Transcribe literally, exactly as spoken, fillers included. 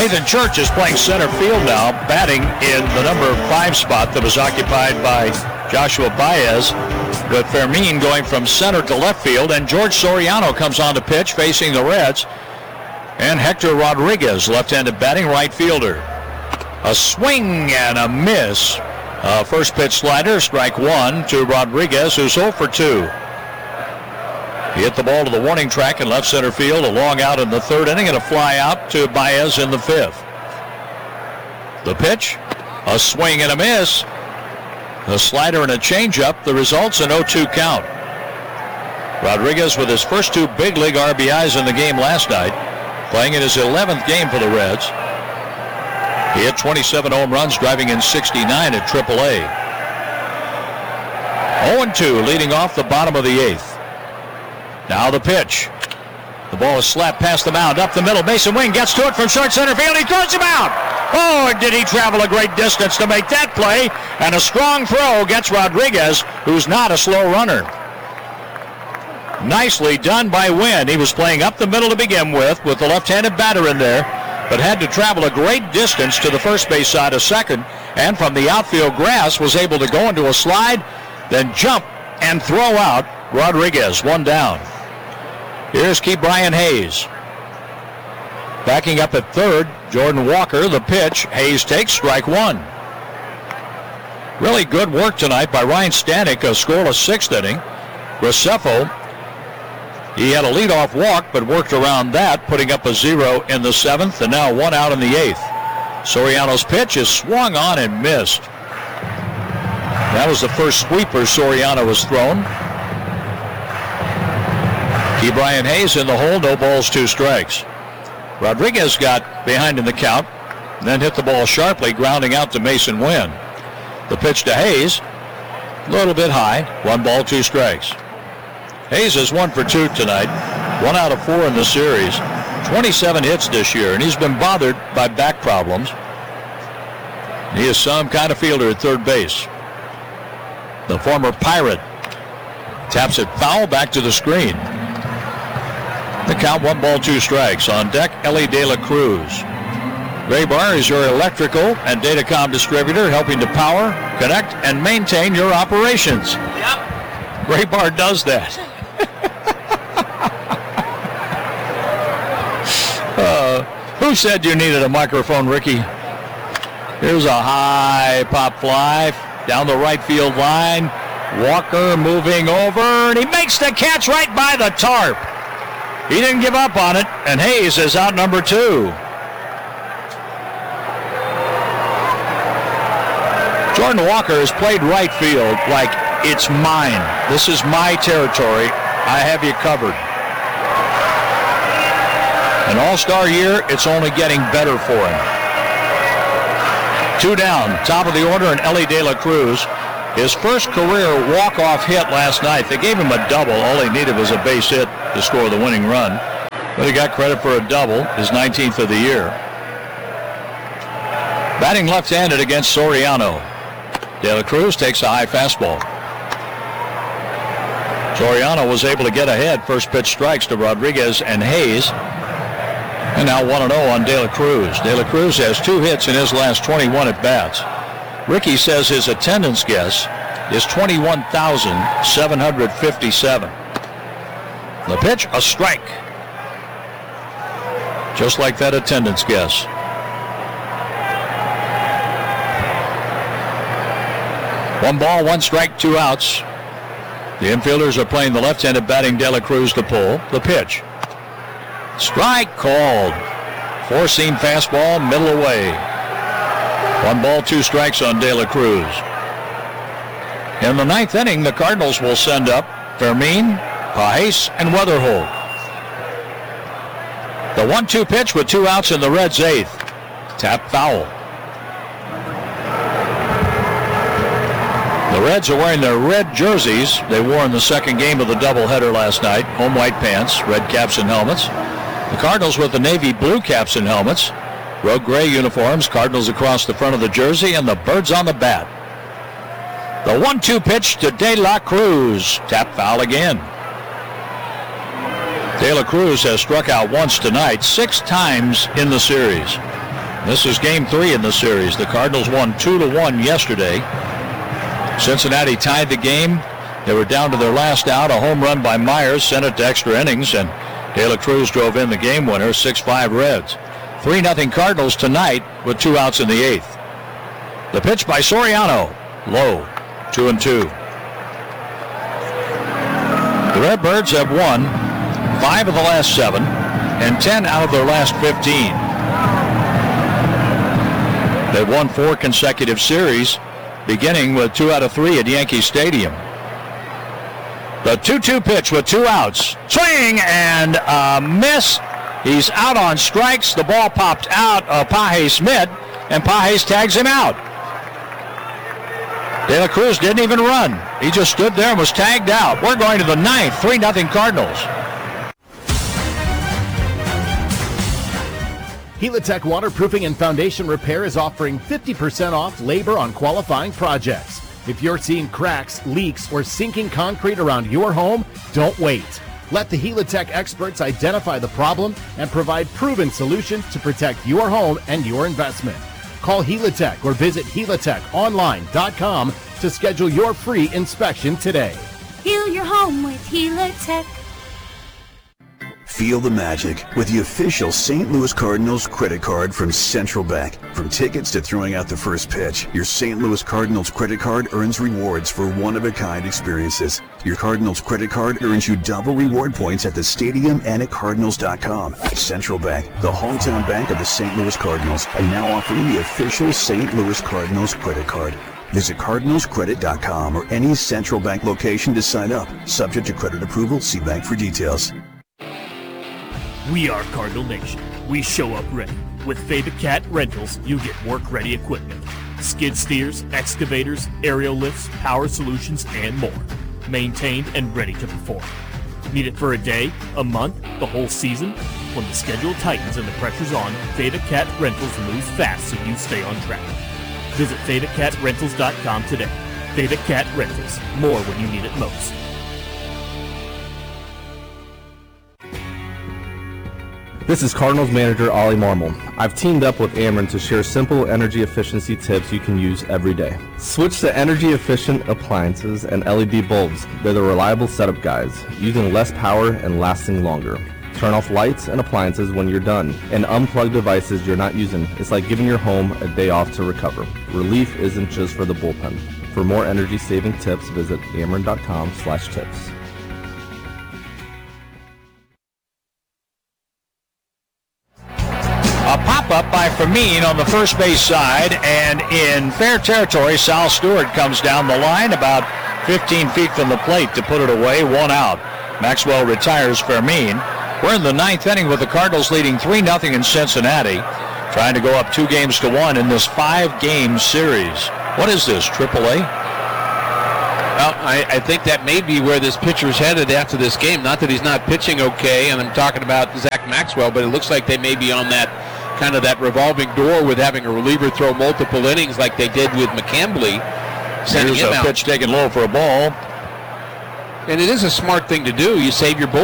Nathan Church is playing center field now, batting in the number five spot that was occupied by Joshua Baez, with Fermin going from center to left field, and George Soriano comes on to pitch facing the Reds, and Hector Rodriguez, left-handed batting right fielder. A swing and a miss. Uh, first pitch slider, strike one to Rodriguez, who's oh for two. He hit the ball to the warning track in left center field, a long out in the third inning, and a fly out to Baez in the fifth. The pitch, a swing and a miss. A slider and a changeup. The results an oh two count. Rodriguez with his first two big league R B Is in the game last night, playing in his eleventh game for the Reds. He hit twenty-seven home runs, driving in sixty-nine at triple A. oh and two leading off the bottom of the eighth. Now the pitch. The ball is slapped past the mound, up the middle. Mason Wing gets to it from short center field. He throws him out. Oh, did he travel a great distance to make that play? And a strong throw gets Rodriguez, who's not a slow runner. Nicely done by Wynn. He was playing up the middle to begin with, with the left-handed batter in there, but had to travel a great distance to the first base side of second, and from the outfield grass was able to go into a slide, then jump and throw out Rodriguez, one down. Here's Ke'Bryan Hayes. Backing up at third, Jordan Walker. The pitch, Hayes takes strike one. Really good work tonight by Ryan Stanek, a scoreless sixth inning. Graceffo, he had a leadoff walk, but worked around that, putting up a zero in the seventh, and now one out in the eighth. Soriano's pitch is swung on and missed. That was the first sweeper Soriano was thrown. Ke'Bryan Hayes in the hole, no balls, two strikes. Rodriguez got behind in the count, then hit the ball sharply, grounding out to Mason Wynn. The pitch to Hayes, a little bit high, one ball, two strikes. Hayes is one for two tonight, one out of four in the series, twenty-seven hits this year, and he's been bothered by back problems. He is some kind of fielder at third base. The former Pirate taps it foul back to the screen. The count, one ball, two strikes. On deck, Ellie De La Cruz. Graybar is your electrical and datacom distributor, helping to power, connect, and maintain your operations. Yep. Graybar does that. uh, who said you needed a microphone, Ricky? Here's a high pop fly down the right field line. Walker moving over, and he makes the catch right by the tarp. He didn't give up on it, and Hayes is out number two. Jordan Walker has played right field like it's mine. This is my territory. I have you covered. An all-star year, it's only getting better for him. Two down, top of the order, and Ellie De La Cruz. His first career walk-off hit last night. They gave him a double. All he needed was a base hit to score the winning run. But he got credit for a double, his nineteenth of the year. Batting left-handed against Soriano. De La Cruz takes a high fastball. Soriano was able to get ahead. First pitch strikes to Rodriguez and Hayes. And now one and oh on De La Cruz. De La Cruz has two hits in his last twenty-one at-bats. Ricky says his attendance guess is twenty-one thousand seven hundred fifty-seven. The pitch, a strike. Just like that attendance guess. One ball, one strike, two outs. The infielders are playing the left-handed batting De La Cruz to pull. The pitch. Strike called. Four-seam fastball, middle away. One ball, two strikes on De La Cruz. In the ninth inning, the Cardinals will send up Fermin, Pages, and Weatherhold. The one two pitch with two outs in the Reds' eighth. Tap foul. The Reds are wearing their red jerseys they wore in the second game of the doubleheader last night. Home white pants, red caps and helmets. The Cardinals with the navy blue caps and helmets. Road gray uniforms, Cardinals across the front of the jersey, and the birds on the bat. The one two pitch to De La Cruz. Tap foul again. De La Cruz has struck out once tonight, six times in the series. This is game three in the series. The Cardinals won two to one yesterday. Cincinnati tied the game. They were down to their last out. A home run by Myers sent it to extra innings, and De La Cruz drove in the game winner, six five Reds. three nothing Cardinals tonight with two outs in the eighth. The pitch by Soriano. Low. Two and two. The Redbirds have won five of the last seven and ten out of their last fifteen. They've won four consecutive series, beginning with two out of three at Yankee Stadium. The two two pitch with two outs. Swing and a miss. He's out on strikes. The ball popped out of Paje Smith, and Pajes tags him out. De La Cruz didn't even run. He just stood there and was tagged out. We're going to the ninth, three nothing Cardinals. Helitech Waterproofing and Foundation Repair is offering fifty percent off labor on qualifying projects. If you're seeing cracks, leaks, or sinking concrete around your home, don't wait. Let the Helitech experts identify the problem and provide proven solutions to protect your home and your investment. Call Helitech or visit helitech online dot com to schedule your free inspection today. Heal your home with Helitech. Feel the magic with the official Saint Louis Cardinals credit card from Central Bank. From tickets to throwing out the first pitch, your Saint Louis Cardinals credit card earns rewards for one-of-a-kind experiences. Your Cardinals credit card earns you double reward points at the stadium and at cardinals dot com. Central Bank, the hometown bank of the Saint Louis Cardinals, and now offering the official Saint Louis Cardinals credit card. Visit cardinals credit dot com or any Central Bank location to sign up. Subject to credit approval, see bank for details. We are Cardinal Nation. We show up ready. With Fava-Cat Rentals, you get work-ready equipment. Skid steers, excavators, aerial lifts, power solutions, and more. Maintained and ready to perform. Need it for a day, a month, the whole season? When the schedule tightens and the pressure's on, Fava-Cat Rentals moves fast so you stay on track. Visit Fava Cat Rentals dot com today. Fava-Cat Rentals. More when you need it most. This is Cardinals manager Ollie Marmol. I've teamed up with Ameren to share simple energy efficiency tips you can use every day. Switch to energy efficient appliances and L E D bulbs. They're the reliable setup guides, using less power and lasting longer. Turn off lights and appliances when you're done, and unplug devices you're not using. It's like giving your home a day off to recover. Relief isn't just for the bullpen. For more energy saving tips, visit ameren dot com slash tips. A pop-up by Fermin on the first base side, and in fair territory, Sal Stewart comes down the line about fifteen feet from the plate to put it away, one out. Maxwell retires Fermin. We're in the ninth inning with the Cardinals leading three nothing in Cincinnati, trying to go up two games to one in this five-game series. What is this, triple A? Well, I, I think that may be where this pitcher's headed after this game. Not that he's not pitching okay, and I'm talking about Zach Maxwell, but it looks like they may be on that kind of that revolving door with having a reliever throw multiple innings like they did with McCambley. Here's a pitch taken low for a ball. And it is a smart thing to do. You save your bullpen.